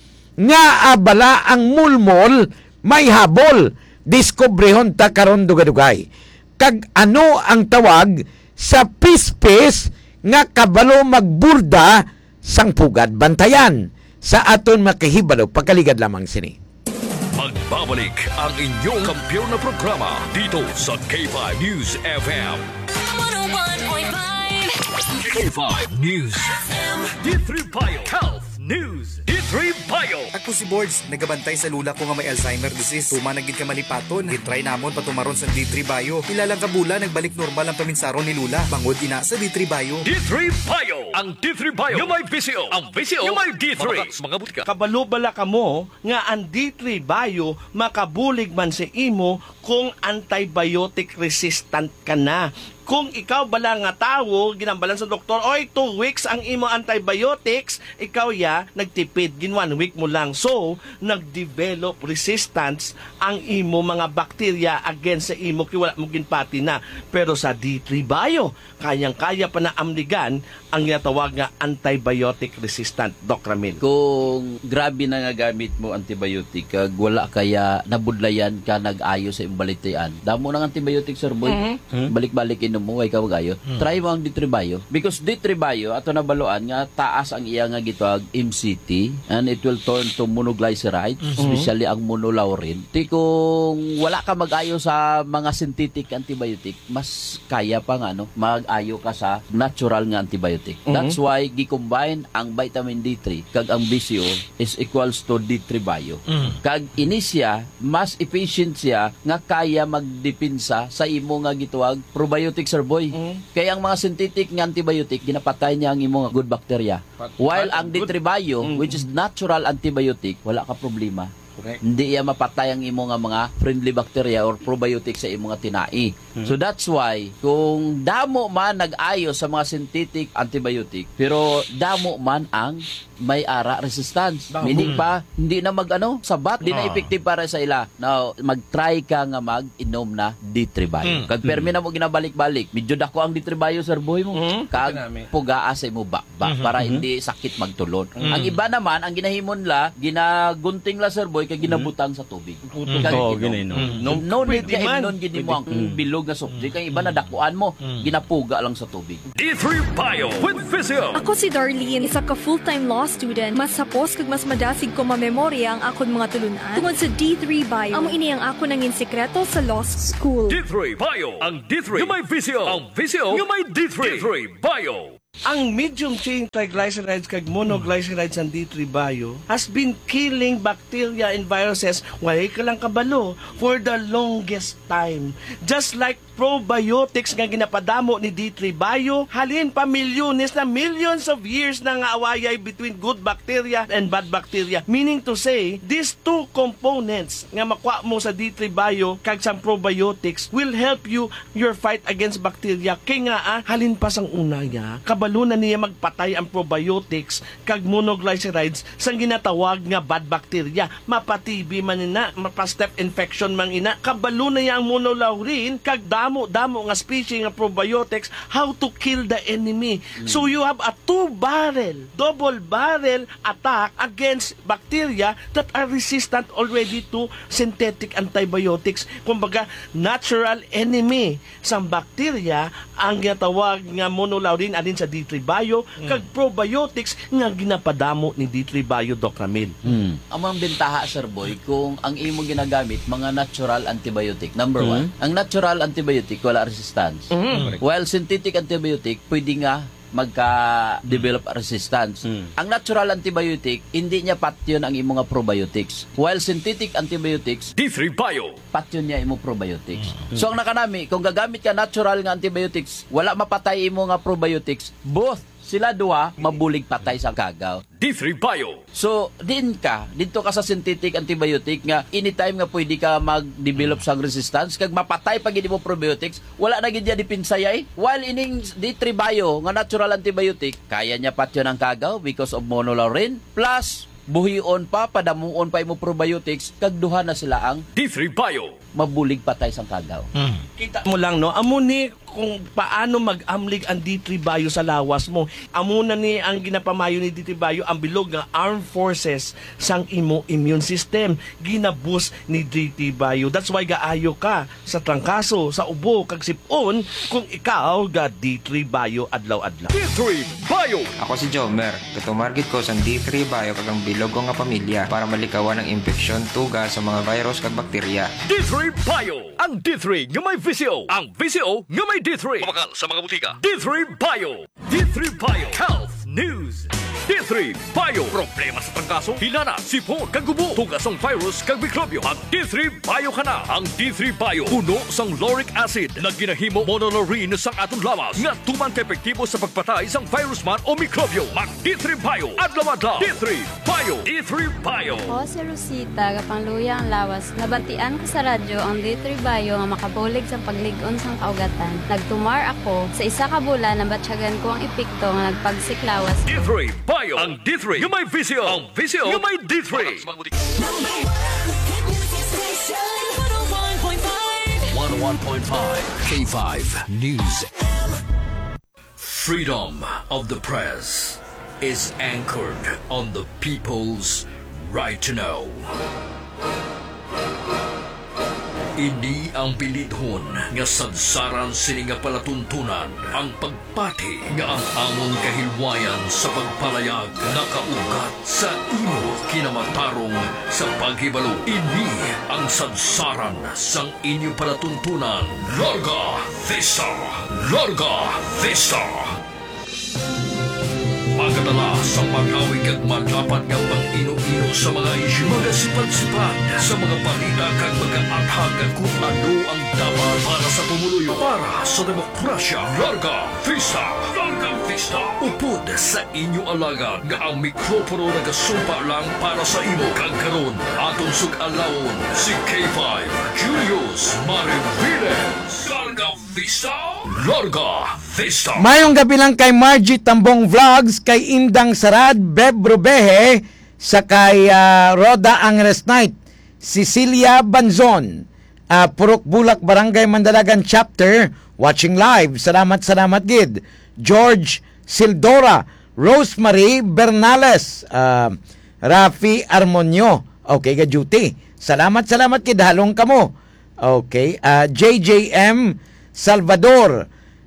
nga abala ang mulmol, may habol, discobrehon ta karon dugay-dugay. Kag ano ang tawag sa pispis nga kabalo magburda sang pugad bantayan. Sa aton makihibalo, pagkaligad lamang sini. Magbabalik ang inyong kampiyon na programa dito sa K5 News FM. 101.5 K5 News FM. D3 Bio Health News. D3 Bio. Ako si Boards, nagabantay sa lula ko nga may Alzheimer disease. Tuma naging kamalipaton, gitry namon patumaron sa D3 Bio. Ilang kabula, nagbalik normal ang paminsaron ni Lula. Bangod ina sa D3 Bio. D3 Bio. Ang D3 Bio. Yung may VCO. Ang VCO. Yung may D3. Mga butika. Kabalo-bala ka mo nga ang D3 Bio makabulig man sa imo kung antibiotic resistant ka na. Kung ikaw bala nga tao, ginambalan sa doktor, oy, 2 weeks ang imo antibiotics, ikaw nagtipid, gin 1 week mo lang. So, nagdevelop resistance ang imo mga bakterya against sa imo, kaya wala mo ginpati na. Pero sa D3 Bio, kayang-kaya pa na amligan ang ginatawag nga antibiotic resistant, Doc Ramil. Kung grabe na nga gamit mo antibiotic, kag wala kaya nabudlayan ka nag-ayo sa imbalitayan, damo ng antibiotic, Sir Boy, balik-balik inom mo, ay kawagayo, try mo ang D3 Bio. Because D3 Bio, ato na baluan nga, taas ang iya nga gitwag MCT, and it will turn to monoglyceride, especially ang monolaurin. Kung wala ka mag-ayo sa mga synthetic antibiotic, mas kaya pa nga, mag-ayo ka sa natural nga antibiotic. That's why, gi-combine ang vitamin D3, kag ang BCO is equals to D3 Bio. Kag inisya, mas efficient siya, nga kaya magdipinsa sa imo nga gitwag probiotic, Sir Boy. Kaya ang mga synthetic nga antibiotic, ginapatay niya ang imong good bacteria. While ang D3 Bio, which is natural antibiotic, wala ka problema. Correct. Hindi iya mapatay ang imong nga mga friendly bacteria or probiotic sa imong nga tinai. So that's why, kung damo man nag-ayo sa mga synthetic antibiotic, pero damo man ang may ara resistance. Meaning pa, hindi na sabat, hindi na effective para sa ila. Now, mag-try ka nga mag-inom na D3 Bio. Kag permi na mo ginabalik-balik, medyo dako ang D3 Bio, Sir Boy mo. Kag pugaa sa imo para hindi sakit magtulod. Ang iba naman, ang ginahimon la, ginagunting la, Sir Boy, kag ginabutang sa tubig. No need ka imnon gini mo ang bilog na subject. Ang iba na dakuan mo, ginapuga lang sa tubig. D3 Bio with Vizio. Ako si Darlene, isa ka full-time law student. Mas sapos kag mas madasig ko mamemorya ang akon mga tulunan tungod sa D3 Bio. Amo ini ang ako nangin sekreto sa law school. D3 Bio. Ang D3 nga may Vizio. Ang Vizio nga may D3. D3 Bio. Ang medium chain triglycerides kag monoglycerides ang D3 Bio has been killing bacteria and viruses walay ka lang kabalo for the longest time. Just like probiotics nga ginapadamo ni D3 Bio, halin pa milyones na millions of years na nga awayay between good bacteria and bad bacteria. Meaning to say, these two components nga makuha mo sa D3 Bio kag sa probiotics will help you your fight against bacteria. Kaya nga halin pa sang una niya, kabalo na niya magpatay ang probiotics kag monoglycerides sang ginatawag nga bad bacteria. Mapatibi man ina, mapa-staph infection man ina, kabalo na niya ang monolaurin kag damo nga species nga probiotics how to kill the enemy. So you have a double barrel attack against bacteria that are resistant already to synthetic antibiotics. Kumbaga, natural enemy sa bacteria ang ginatawag nga monolaurin alin sa D3 Bio kag probiotics nga ginapadamo ni D3 Bio, Doc Ramil. Ang bentaha, Sir Boy, kung ang imo ginagamit mga natural antibiotic. Number one, ang natural antibiotic wala resistance. While synthetic antibiotic pwede nga magka-develop resistance. Ang natural antibiotic, hindi niya patyon ang imong probiotics. While synthetic antibiotics, D3 Bio, patyon niya imong probiotics. So ang nakanami, kung gagamit ka natural nga antibiotics, wala mapatay imong nga probiotics, both sila duha mabulig patay sa kagaw. D3 Bio. So, dito ka sa synthetic antibiotic nga anytime nga pwede ka mag-develop sang resistance kag mapatay pag hindi mo probiotics, wala na gid ya dipinsayay. While ining D3 Bio nga natural antibiotic, kaya niya patyon ang kagaw because of monolaurin plus buhion pa, padamuon pa imo probiotics, kag duha na sila ang D3 Bio. Mabulig patay sang kagaw. Kita mo lang, no? Amo ni kung paano mag-amlig ang D3 Bio sa lawas mo. Amo na ni ang ginapamayo ni D3 Bio ang bilog nga armed forces sang imo immune system. Ginaboost ni D3 Bio. That's why gaayo ka sa trangkaso, sa ubo, kag sipon kung ikaw ga D3 Bio adlaw-adlaw. D3 Bio. Ako si Jomer. Katumargit ko sa D3 Bio kag ang bilog ko nga pamilya para malikawan ang infeksyon tuga sa mga virus kag bakterya. D3 Bio. Ang D3 nga may Vizio. Ang Vizio nga may D3. Pumakal sa mga butika. D3 Bio. D3 Bio. Health News. D3 Bio. Problema sa trangkaso, hinana, sipon, kagubo, tugas ng virus, kag mikrobyo. Ang D3 Bio ka na. Ang D3 Bio. Puno sang lauric acid na ginahimo monolaurin sang atong lawas nga tuman ka epektibo sa pagpatay sang virus man o mikrobyo. Mag D3 Bio. Adlaw-adlaw. D3 Bio. D3 Bio. Ako si Rosita, kapangluya ang lawas. Nabantian ko sa radyo ang D3 Bio nga makabulig sa pagligon sang kaugatan. Nagtumar ako sa isa ka bulan na batsyagan ko ang epekto nga nagpagsiklawas. D3 Bio. Ang D3 yung may Vizio. Ang Vizio yung may D3. 101.5 K5 News. Freedom of the press is anchored on the people's right to know. Ini ang pilithon nga sadsaran sini nga palatuntunan ang pagpati nga ang among kahilwayan sa pagpalayag nakaugat sa imo kinamatarong sa paghibalo. Ini ang sadsaran sang inyo palatuntunan. Larga Vista! Larga Vista! Pagkadala sa mag-awig at maglapat ng pang-ino-ino sa mga isyu, mga sipad-sipad sa mga balita kag mga athag at kung ano ang dapat para sa pumuluyo, para sa demokrasya. Larga Vista! Larga Vista! Upod sa inyo alaga nga ang mikropono nagasumpa lang para sa imo kagkaron atong sugalawon si K5 Julius Mariviles. Larga Vista! Larga Vista! Mayong gabi lang kay Margie Tambong Vlogs, kay Indang Sarad, Beb Rubehe, sa kay Roda Angres Night, Cecilia Banzon, Purok Bulak, Barangay Mandalagan Chapter, watching live. Salamat gid. George Sildora, Rosemary Bernales, Rafi Armonio, okay, ga duty. Salamat kid, halong kamo. Okay, JJM Salvador,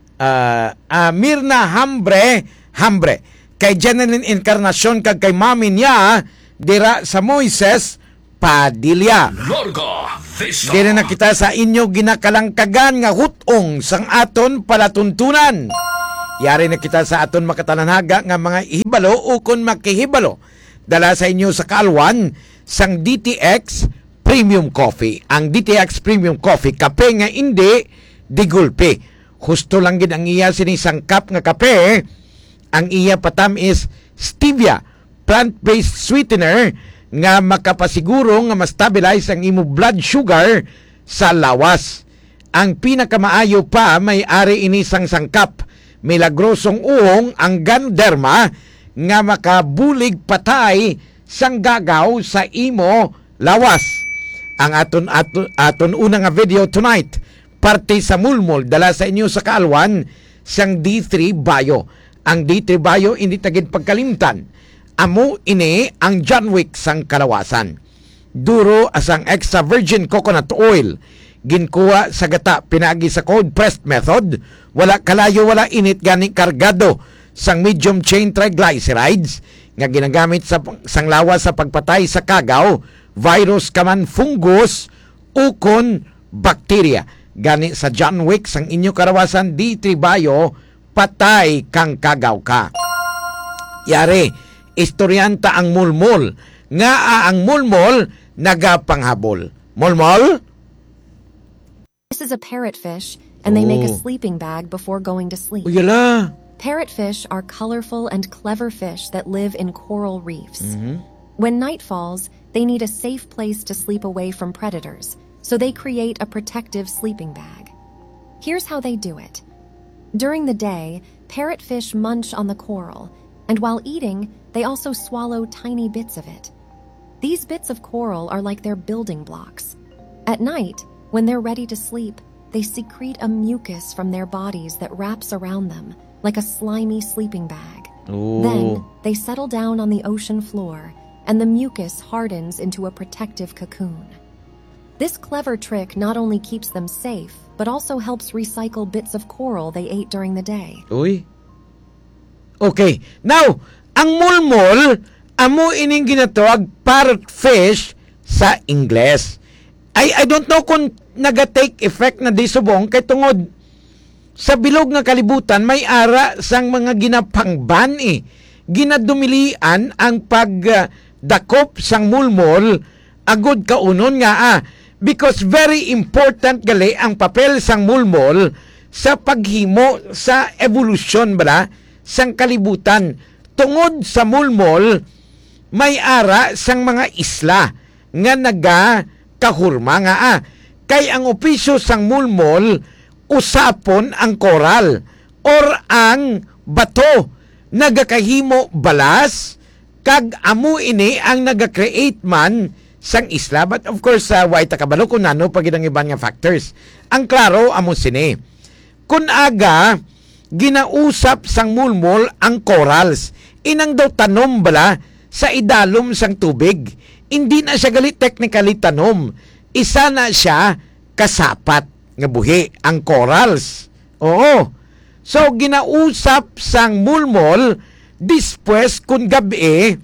Mirna Hambre, kay Jeneline Encarnacion, kag kay mami niya, dira sa Moises Padilla. Dira na kita sa inyo ginakalangkagan nga hutong sang aton palatuntunan. Yari na kita sa aton makatananhaga nga mga ihibalo o kung makihibalo. Dala sa inyo sa kaalwan sang DTX Premium Coffee. Ang DTX Premium Coffee, kape nga hindi digulpe. Husto lang gid ang iya sinisangkap nga kape. Ang iya patam is stevia, plant-based sweetener nga makapasiguro nga ma-stabilize ang imo blood sugar sa lawas. Ang pinakamaayo pa, may ari inisang sangkap, milagrosong uong ang Ganderma nga makabulig patay sang gagaw sa imo lawas. Ang aton una nga video tonight, parte sa mulmol, dala sa inyo sa kaalwan sang D3 Bio. Ang D3 Bio hindi tagid pagkalimtan. Amo ini ang John Wick sang kalawasan. Duro asang extra virgin coconut oil. Ginkuha sa gata, pinagi sa cold pressed method. Wala kalayo, wala init, gani kargado sang medium chain triglycerides nga ginagamit sa sang lawas sa pagpatay sa kagaw, virus kaman, fungus, ukon, bakterya. Gani sa John Wick sang inyo karawasan D3 Bio, patay kang kagaw ka. Yari, istoryanta ang mulmol. Nga ang mulmol nagapanghabol. Mulmol? This is a parrotfish, and they make a sleeping bag before going to sleep. Uyala. Parrotfish are colorful and clever fish that live in coral reefs. When night falls, they need a safe place to sleep away from predators, so they create a protective sleeping bag. Here's how they do it. During the day, parrotfish munch on the coral, and while eating, they also swallow tiny bits of it. These bits of coral are like their building blocks. At night, when they're ready to sleep, they secrete a mucus from their bodies that wraps around them, like a slimy sleeping bag. Then, they settle down on the ocean floor, and the mucus hardens into a protective cocoon. This clever trick not only keeps them safe, but also helps recycle bits of coral they ate during the day. Uy. Okay. Now, ang mulmol, amo ining ginatawag parrotfish sa Ingles. I don't know kung naga-take effect na di subong kay tungod sa bilog nga kalibutan may ara sang mga ginapangban ginadumilian ang pagdakop sang mulmol agud kaunon nga because very important gali ang papel sang mulmol sa paghimo sa evolusyon bala sang kalibutan. Tungod sa mulmol may ara sang mga isla nga nagakahurma nga kay ang opisyo sang mulmol usapon ang koral or ang bato nagakahimo balas kag amo ini ang naga-create man sang isla. But of course way takabalo kung nano pag ang iban nga factors. Ang klaro amo sini kun aga ginausap sang mulmol ang corals, inang daw tanom bala sa idalom sang tubig. Hindi na siya galit technically tanom, isa na siya kasapat nga buhi ang corals. Oo. So ginausap sang mulmol dispwes kun gabi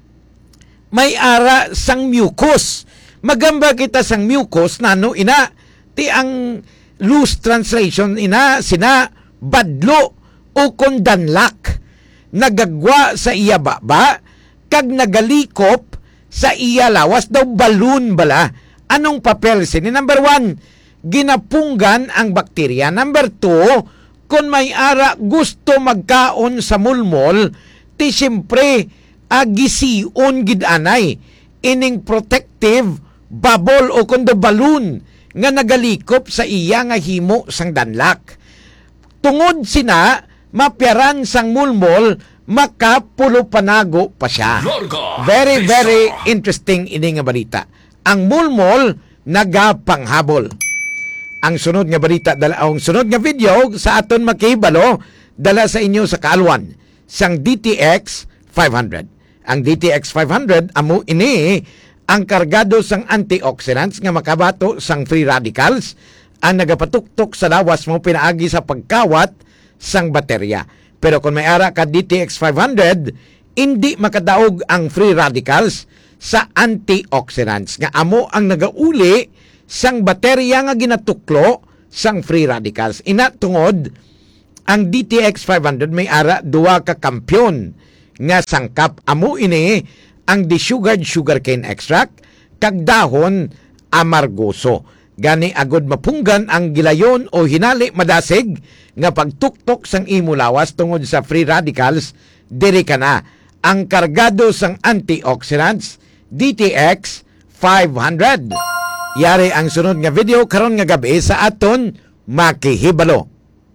may ara sang mucus. Magamba kita sang mucus nano ina ti ang loose translation ina sina badlo o kondanlak nagagwa sa iya baba kag nagalikop sa iya lawas daw balloon bala. Anong papel sini? Number 1, ginapunggan ang bakterya. Number 2, Kung may ara gusto magkaon sa mulmol, ti siyempre agisiun gid anay ining protective bubble o kundo balloon nga nagalikop sa iya nga himo sang danlak. Tungod sina mapyaran sang mulmol, makapulo panago pa siya. Very, very interesting ini nga balita. Ang mulmol nagapanghabol. Ang sunod nga balita, ang sunod nga video sa aton makihibalo, dala sa inyo sa kaalwan, sang DTX 500. Ang DTX 500, amo ini, ang kargado sang antioxidants nga makabato sang free radicals, ang nagapatuktok sa lawas mo pinaagi sa pagkawat sang baterya. Pero kung may ara ka DTX 500, hindi makadaog ang free radicals sa antioxidants nga amo ang nagauli sang baterya nga ginatuklo sang free radicals. Inatungod ang DTX 500 may ara duwa ka kampyon nga sangkap. Amo ini ang desugared sugarcane extract kag dahon amargoso. Gani agod mapunggan ang gilayon o hinali madasig nga pagtuktok sang imo lawas tungod sa free radicals, diri ka na ang kargado sang antioxidants DTX 500. Yari ang sunod nga video karon nga gabi sa aton makihibalo.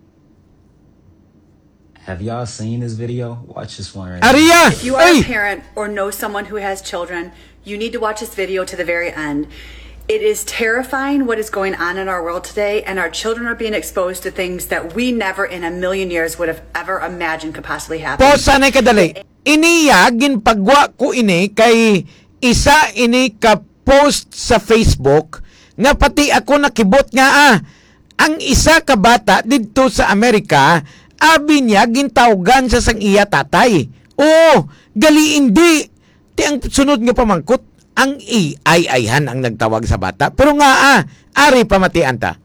Have y'all seen this video? Watch this one right Aria! now. If you are a parent or know someone who has children, you need to watch this video to the very end. It is terrifying what is going on in our world today, and our children are being exposed to things that we never in a million years would have ever imagined could possibly happen. Po, sanay kadali. Iniya, ginpagwa ko ini kay isa ini ka post sa Facebook nga pati ako nakibot nga ang isa ka bata dito sa Amerika, abi niya gintawgan sa sang iya tatay. Oo, gali hindi. Ti ang sunod nga pamangkot, ang AI-han ang nagtawag sa bata. Pero nga ari pamatian ta.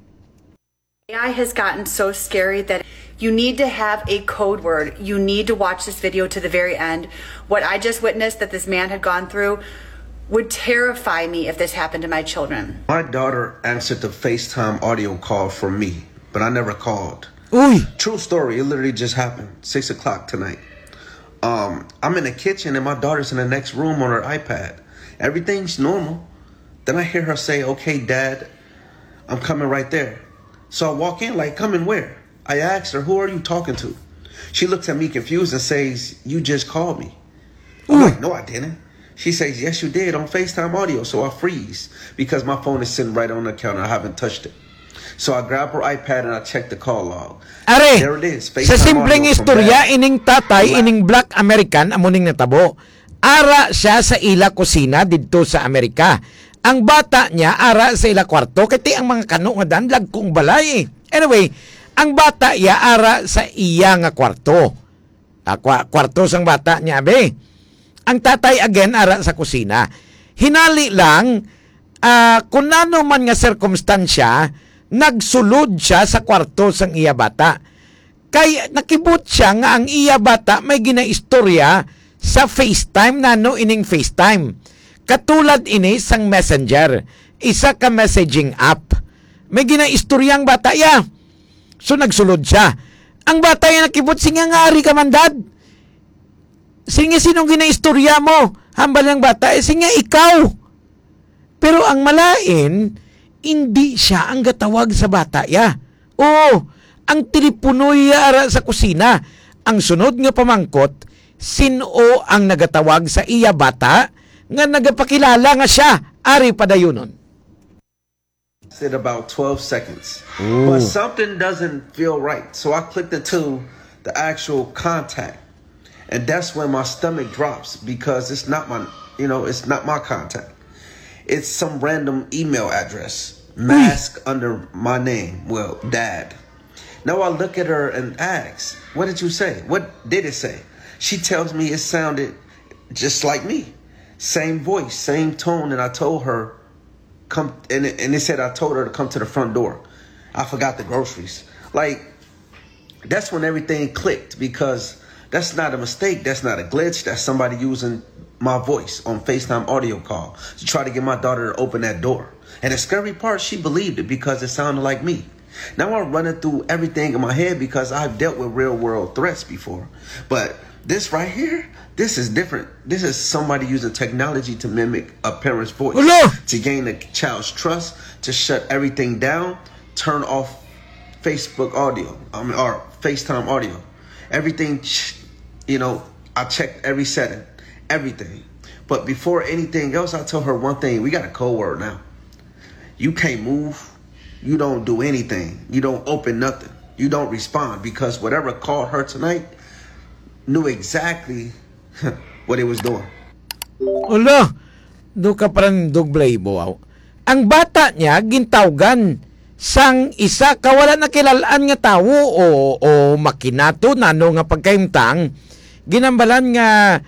AI has gotten so scary that you need to have a code word. You need to watch this video to the very end. What I just witnessed that this man had gone through would terrify me if this happened to my children. My daughter answered the FaceTime audio call from me, but I never called. Uy. True story. It literally just happened. 6 o'clock tonight. I'm in the kitchen and my daughter's in the next room on her iPad. Everything's normal. Then I hear her say, "Okay, Dad, I'm coming right there." So I walk in like, "Coming where?" I asked her, "Who are you talking to?" She looks at me confused and says, "You just called me." I'm like, "No, I didn't." She says, "Yes, you did on FaceTime audio." So I freeze because my phone is sitting right on the counter. I haven't touched it. So I grab her iPad and I check the call log. Are, there it is. sa simpleng istorya, ining tatay, ining Black American, amuning natabo. Ara siya sa ila kusina dito sa Amerika. Ang bata niya, ara sa ila kwarto. Kati ang mga kano nga danlag kong balay. Anyway, ang bata niya, ara sa iya nga kwarto. Kwarto sang bata niya, abe. Ang tatay again, ara sa kusina. Hinali lang, kung ano man nga sirkumstansya, nagsulod siya sa kwarto sang iya bata. Kay nakibot siya nga ang iya bata may ginaistorya sa FaceTime, nano ining FaceTime. Katulad ini sang Messenger, isa ka messaging app. May ginaistoryang bata ya. So nagsulod siya. Ang bata ya nakibot, singa nga ari ka man, Dad. Singa sinong ginaistorya mo? Hambal ng bata, singa ikaw. Pero ang malain, hindi siya ang gatawag sa bata ya. Oo, ang teleponoy ya ara sa kusina. Ang sunod nga pamangkot, sino ang nagatawag sa iya bata nga nagapakilala nga siya, ari padayunon. Said about 12 seconds. Ooh. But something doesn't feel right. So I clicked into the actual contact. And that's when my stomach drops because it's not my, it's not my contact. It's some random email address. Mask under my name. Well, Dad. Now I look at her and ask, "What did you say? What did it say?" She tells me it sounded just like me. Same voice, same tone, and I told her, come, and it said I told her to come to the front door. I forgot the groceries. Like, that's when everything clicked because that's not a mistake. That's not a glitch. That's somebody using my voice on FaceTime audio call to try to get my daughter to open that door. And the scary part, she believed it because it sounded like me. Now I'm running through everything in my head because I've dealt with real world threats before. But this right here, this is different. This is somebody using technology to mimic a parent's voice, to gain a child's trust, to shut everything down, turn off Facebook audio, or FaceTime audio. Everything, I checked every setting, everything. But before anything else, I told her one thing. We got a code word now. You can't move. You don't do anything. You don't open nothing. You don't respond, because whatever called her tonight knew exactly what it was doing. Ulo, do ka parang doglay mo. Ang bata niya gintawgan sang isa ka wala na kilalaan nga tawo o makinato nano nga pagkaimtang ginambalan nga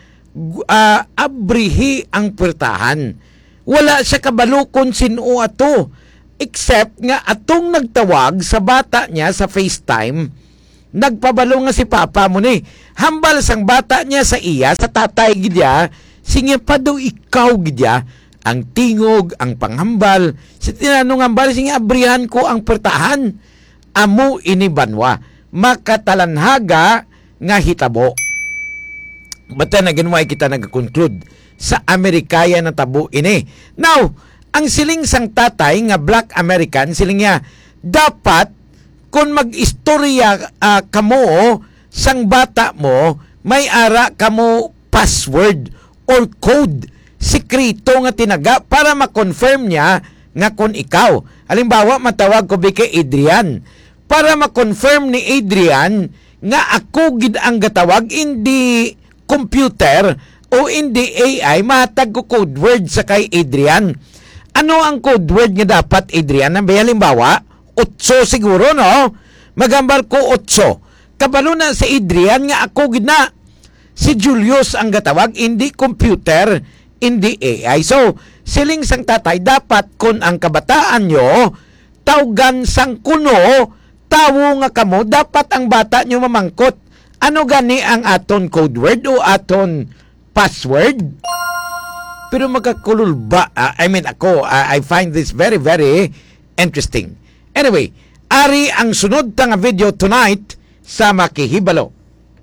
abrihi ang puwertahan. Wala siya kabalo kung sino ato, except nga atong nagtawag sa bata niya sa FaceTime, nagpabalo nga si Papa mo ni. Hambal sang bata niya sa iya, sa tatay gidya, singe pa daw ikaw gidya, ang tingog, ang panghambal, si tinanong hambal, singe abrihan ko ang puwertahan. Amo inibanwa, makatalanhaga nga hitabo. Bata na ginway kita nag-conclude sa Amerikaya na tabo ini. Now, ang siling sang tatay nga Black American, siling niya, dapat kung mag-istorya kamo sang bata mo, may ara kamo password or code, sikrito nga tinaga para ma-confirm niya nga kung ikaw. Halimbawa, matawag ko kay Adrian. Para ma-confirm ni Adrian nga ako gid ang gatawag, hindi computer o hindi AI, mahatag ko code word sa kay Adrian. Ano ang code word nga dapat, Adrian? Halimbawa, 8 siguro, no? Magambal ko 8. Kabalo na si Adrian nga ako gid na. Si Julius ang gatawag, hindi computer, hindi AI. So, siling sang tatay, dapat kung ang kabataan nyo, tawgan sang kuno, tawo nga kamo, dapat ang bata nyo mamangkot. Ano gani ang aton code word o aton password? Pero magkakulul ba? I find this very, very interesting. Anyway, ari ang sunod nga video tonight sa Makihibalo.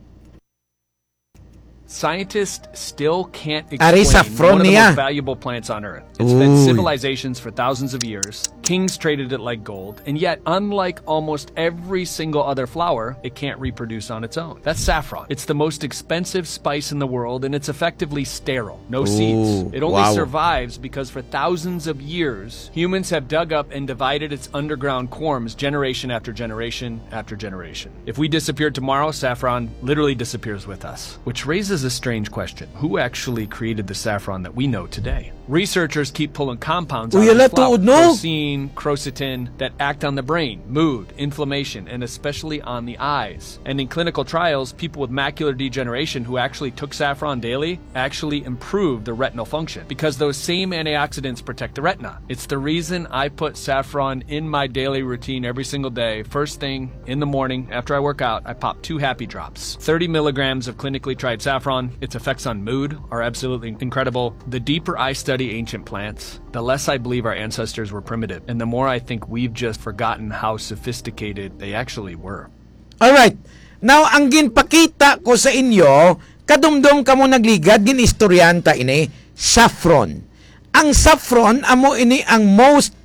Scientists still can't Ari explain one of the Safronia. most valuable plants on Earth. It's fed civilizations for thousands of years. Kings traded it like gold. And yet, unlike almost every single other flower, it can't reproduce on its own. That's saffron. It's the most expensive spice in the world, and it's effectively sterile. No seeds. It only survives because for thousands of years, humans have dug up and divided its underground corms generation after generation after generation. If we disappeared tomorrow, saffron literally disappears with us. Which raises a strange question. Who actually created the saffron that we know today? Researchers keep pulling compounds out of the flower, crocin, quercetin, that act on the brain, mood, inflammation, and especially on the eyes. And in clinical trials, people with macular degeneration who actually took saffron daily actually improved their retinal function because those same antioxidants protect the retina. It's the reason I put saffron in my daily routine every single day. First thing in the morning after I work out, I pop 2 happy drops. 30 milligrams of clinically tried saffron. Its effects on mood are absolutely incredible. The deeper I study ancient plants, the less I believe our ancestors were primitive, and the more I think we've just forgotten how sophisticated they actually were. Alright. Now, ang ginpakita ko sa inyo, kadumdum kamo nagligad, ginistoryanta ini, saffron. Ang saffron, amo ini ang most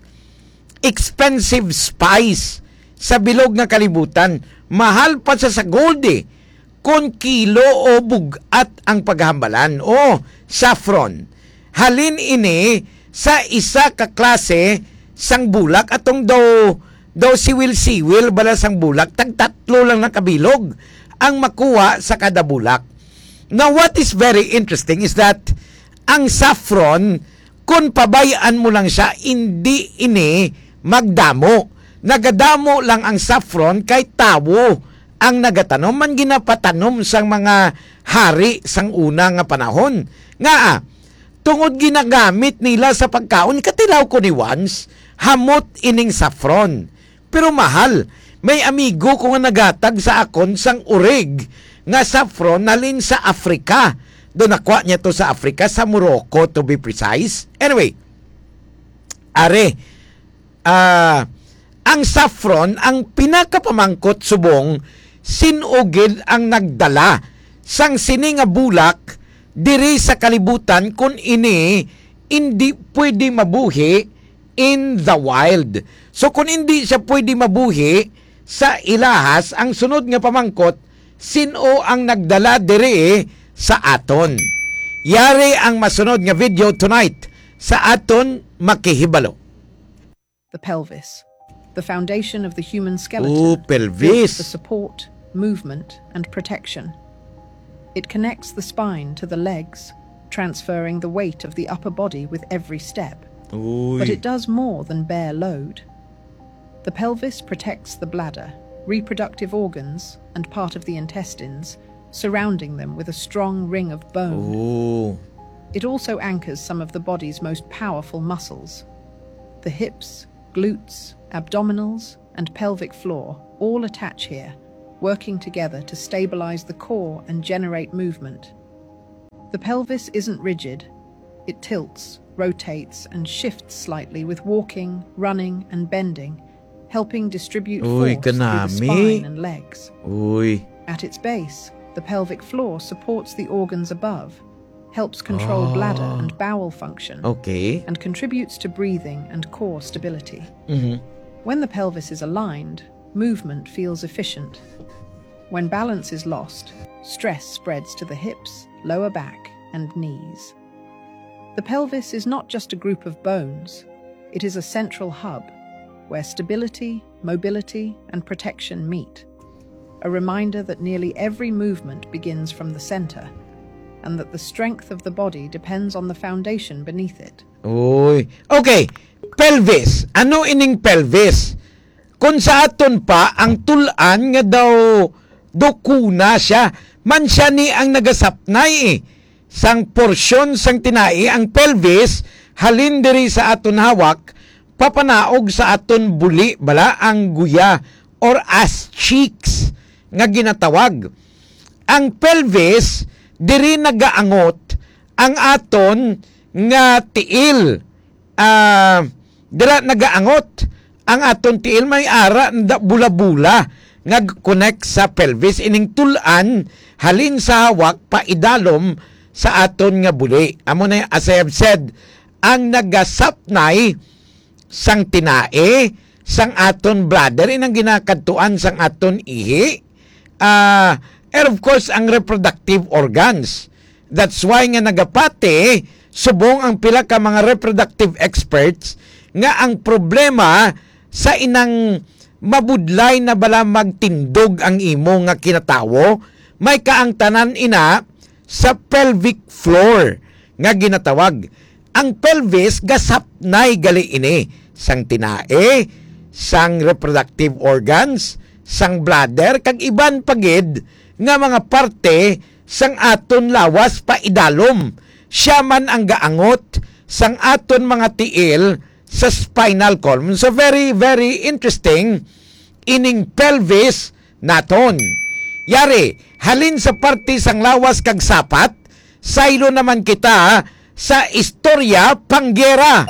expensive spice sa bilog na kalibutan. Mahal pa sa gold eh. Kung kilo o bugat ang paghambalan. O, saffron. Halin ini sa isa ka klase sang bulak atong daw siwil-siwil bala sang bulak, tag-tatlo lang na kabilog ang makuha sa kada bulak. Now, what is very interesting is that ang saffron, kung pabayaan mo lang siya, hindi ini magdamo. Nagadamo lang ang saffron kay tawo ang nagatanom, man ginapatanom sang mga hari sang una nga panahon. Nga tungod ginagamit nila sa pagkaon, katilaw ko ni once, hamot ining saffron. Pero mahal. May amigo ko nga nagatag sa akon sang urig nga saffron nalin sa Africa. Doon nakuha niya to sa Africa, sa Morocco to be precise. Anyway, are, Ang saffron, ang pinakapamangkot subong, sinugid ang nagdala sang sini nga bulak diri sa kalibutan kung ini hindi pwede mabuhi in the wild. So kung hindi siya pwede mabuhi sa ilahas, ang sunod nga pamangkot, sino ang nagdala diri sa aton. Yari ang masunod nga video tonight sa aton makihibalo. The pelvis, the foundation of the human skeleton, pelvis. for support, movement, and protection. It connects the spine to the legs, transferring the weight of the upper body with every step. But it does more than bear load. The pelvis protects the bladder, reproductive organs, and part of the intestines, surrounding them with a strong ring of bone. It also anchors some of the body's most powerful muscles. The hips, glutes, abdominals, and pelvic floor all attach here, working together to stabilize the core and generate movement. The pelvis isn't rigid. It tilts, rotates, and shifts slightly with walking, running, and bending, helping distribute force through the spine and legs. At its base, the pelvic floor supports the organs above, helps control bladder and bowel function, and contributes to breathing and core stability. When the pelvis is aligned, movement feels efficient. When balance is lost, stress spreads to the hips, lower back, and knees. The pelvis is not just a group of bones. It is a central hub where stability, mobility, and protection meet. A reminder that nearly every movement begins from the center, and that the strength of the body depends on the foundation beneath it. Okay, pelvis. Ano ining pelvis? Kung sa aton pa, ang tulan nga daw dokuna siya, man siya ni ang nagasapnay sang porsyon sang tinai, ang pelvis, halin diri sa aton hawak, papanaog sa aton buli, bala, ang guya, or ass cheeks, nga ginatawag. Ang pelvis, diri nagaangot ang aton nga tiil. Dira nagaangot ang aton tiil, may ara bula-bula nga connect sa pelvis, ining tulan halin sa hawak paidalom sa aton nga buli. Amo na, as I have said, ang nagasapnay sang tinae, sang aton bladder, inang ginakadtuan sang aton ihi, and of course, ang reproductive organs. That's why nga nagapate, subong ang pila ka mga reproductive experts, nga ang problema sa inang mabudlay na bala magtindog ang imo nga kinatawo, may kaangtanan ina sa pelvic floor nga ginatawag. Ang pelvis gasapnay gali ini sang tinae, sang reproductive organs, sang bladder, kag iban pagid nga mga parte sang aton lawas pa idalom. Siya man ang gaangot sang aton mga tiil sa spinal column. So very, very interesting ining pelvis naton. Yari, halin sa parte sang lawas kag sapat, saylo naman kita sa istorya panggera.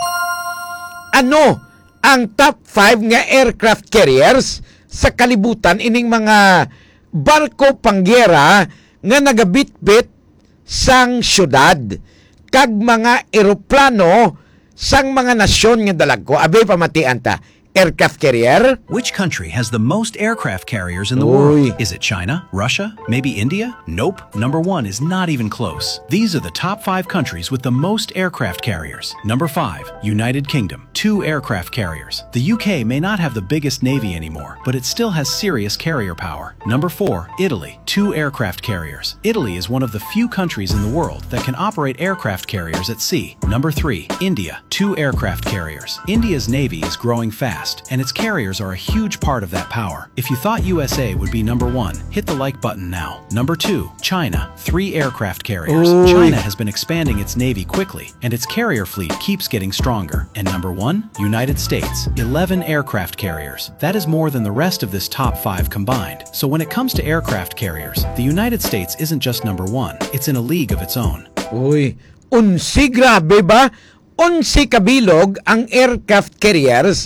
Ano ang top 5 nga aircraft carriers sa kalibutan, ining mga barko panggera nga nagabitbit sang syudad kag mga eroplano sang mga nasyon nga dalagko? Abay pamatian ta. Aircraft carrier? Which country has the most aircraft carriers in the world? Is it China? Russia? Maybe India? Nope. Number 1 is not even close. These are the top 5 countries with the most aircraft carriers. Number 5, United Kingdom, 2 aircraft carriers. The UK may not have the biggest navy anymore, but it still has serious carrier power. Number 4, Italy, 2 aircraft carriers. Italy is one of the few countries in the world that can operate aircraft carriers at sea. Number 3, India, 2 aircraft carriers. India's navy is growing fast, and its carriers are a huge part of that power. If you thought USA would be number 1, hit the like button now. Number 2, China, 3 aircraft carriers. China has been expanding its navy quickly, and its carrier fleet keeps getting stronger. And number 1, United States, 11 aircraft carriers. That is more than the rest of this top 5 combined. So when it comes to aircraft carriers, the United States isn't just number 1, it's in a league of its own. Unsi grabe ba? Unsi kabilog ang aircraft carriers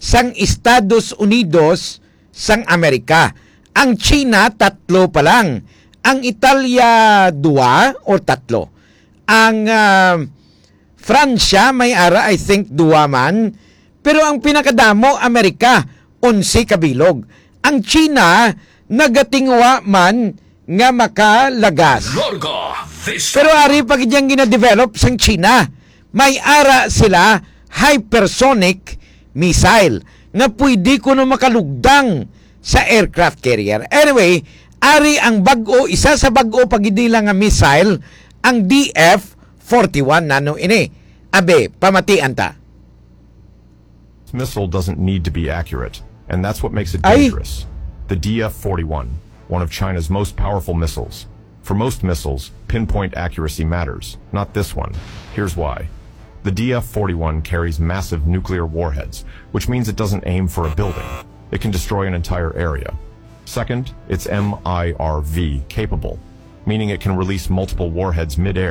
sang Estados Unidos sang Amerika. Ang China 3 pa lang. Ang Italia 2 o 3. Ang Fransya may ara I think 2 man. Pero ang pinakadamo Amerika 11 kabilog. Ang China nagatingwa man nga makalagas. Pero ari pag iyang gina-develop sang China, may ara sila hypersonic missile nga pwede kuno makalugdang sa aircraft carrier. Anyway, ari ang bag-o, isa sa bag-o pagidila nga missile, ang DF-41 nano ini. Abe, pamatian ta. Missile doesn't need to be accurate, and that's what makes it dangerous. The DF-41, one of China's most powerful missiles. For most missiles, pinpoint accuracy matters, not this one. Here's why. The DF-41 carries massive nuclear warheads, which means it doesn't aim for a building. It can destroy an entire area. Second, it's MIRV capable, meaning it can release multiple warheads mid-air.